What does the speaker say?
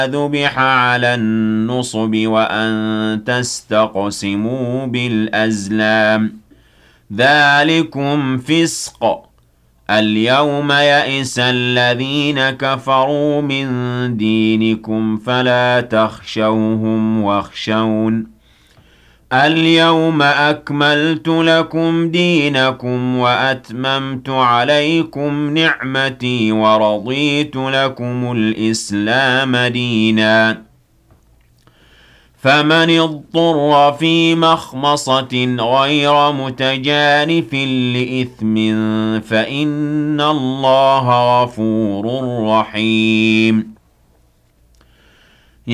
ذُبِحَ عَلَى النُّصُبِ وَأَن تَسْتَقْسِمُوا بِالْأَزْلَامِ ذَلِكُمْ فِسْقٌ ۗ الْيَوْمَ يَئِسَ الَّذِينَ كَفَرُوا مِن دِينِكُمْ فَلَا تَخْشَوْهُمْ وَاخْشَوْنِ ۚ الْيَوْمَ أَكْمَلْتُ لَكُمْ دِينَكُمْ وَأَتْمَمْتُ عَلَيْكُمْ نِعْمَتِي وَرَضِيتُ لَكُمُ الْإِسْلَامَ دِينًا ۚ فَمَنِ اضْطُرَّ فِي مَخْمَصَةٍ غَيْرَ مُتَجَانِفٍ لِّإِثْمٍ فَإِنَّ اللَّهَ غَفُورٌ رَّحِيمٌ